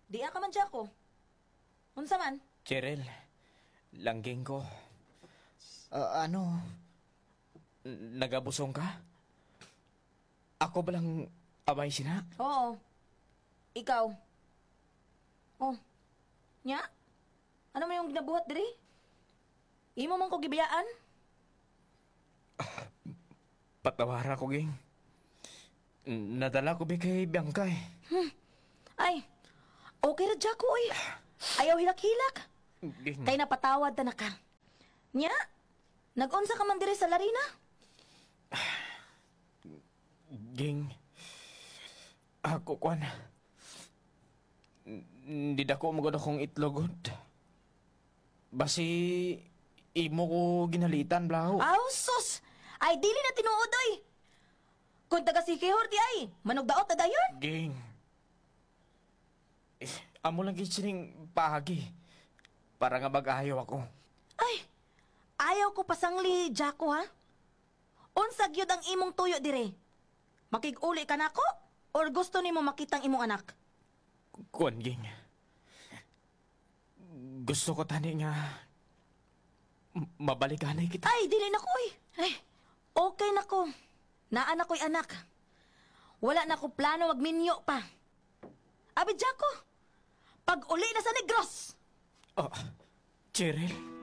Di ka man Jaco. Unsa man? Cheryl, langging ko. Ano? Nagabusong ka? Ako ba lang abay sina? Oo. Ikaw. Oh. Nya? Ano mo yung ginabuhat diri? Imo man ko gibiyaan? Patawara ko, ging. Nadala ko ba kay Bianca eh. Ay. Okay ra Jaco oy. Ayaw hilak-hilak. Ging. Kay napatawad ta na ka. Nya? Nag-unsa ka man diri sa Larina? Ging. Ako, kwan. Hindi dako magod akong itlogod. Basi, imo ko ginalitan, blaho. Aw, sus! Ay, dili na tinuod, oy! Kung taga si Kihorti ay, manugdaot na dayon! Ging. Amo lang gisining pahagi. Para nga mag-ayaw ako. Ay, ayaw ko pasangli, Jaco, ha? Unsag yun ang imong tuyo dire? Makig-uli ka nako? Or gusto nimo makitang imong anak? Kuan, ging. Gusto ko tani nga mabalikanay kita. Ay, dili na ko, oy! Ay, okay na ko. Naan ako'y anak. Wala na ko plano magminyo pa. Abi, Jaco, pag uli na sa Negros! Oh, Cheryl.